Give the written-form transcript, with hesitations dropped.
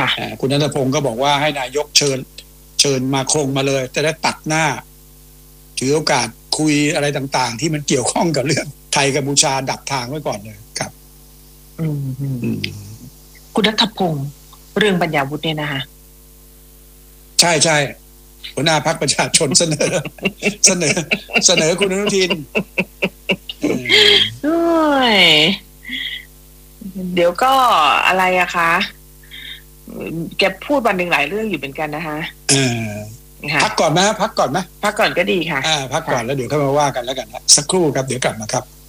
คุณณัฐพงศ์ก็บอกว่าให้นายกเชิญมาคงมาเลยจะได้ตัดหน้าถือโอกาสคุยอะไรต่างๆที่มันเกี่ยวข้องกับเรื่องไทยกัมพูชาดักทางไว้ก่อนเลยครับคุณณัฐพงศ์เรื่องปัญญาวุฒิเนี่ยนะคะใช่หัวหน้าพรรคประชาชนเสนอคุณอนุทินเดี๋ยวก็อะไรอะคะแกพูดวันหนึ่งหลายเรื่องอยู่เหมือนกันนะคะพักก่อนไหมพักก่อนก็ดีค่ะพักก่อนแล้วเดี๋ยวค่อยมาว่ากันแล้วกันนะสักครู่ครับเดี๋ยวกลับมาครับ